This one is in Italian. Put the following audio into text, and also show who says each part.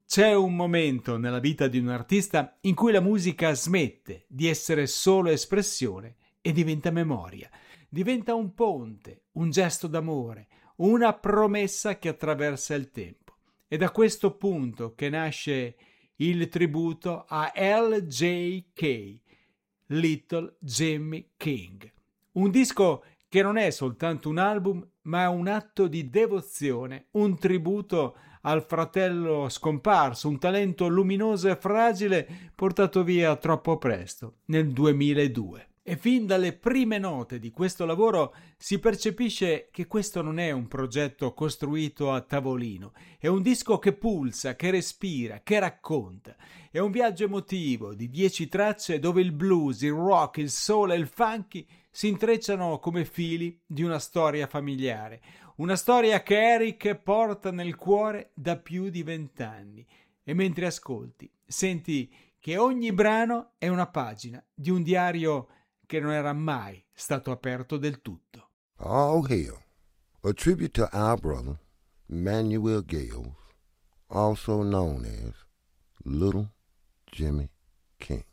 Speaker 1: C'è un momento nella vita di un artista in cui la musica smette di essere solo espressione e diventa memoria, diventa un ponte, un gesto d'amore, una promessa che attraversa il tempo. È da questo punto che nasce il tributo a LJK, Little Jimmy King. Un disco che non è soltanto un album, ma è un atto di devozione, un tributo al fratello scomparso, un talento luminoso e fragile portato via troppo presto, nel 2002. E fin dalle prime note di questo lavoro si percepisce che questo non è un progetto costruito a tavolino, è un disco che pulsa, che respira, che racconta. È un viaggio emotivo di 10 tracce dove il blues, il rock, il soul e il funky si intrecciano come fili di una storia familiare. Una storia che Eric porta nel cuore da più di 20 anni. E mentre ascolti, senti che ogni brano è una pagina di un diario che non era mai stato aperto del tutto.
Speaker 2: All hail. A tribute to our brother, Manuel Gales, also known as Little Jimmy King.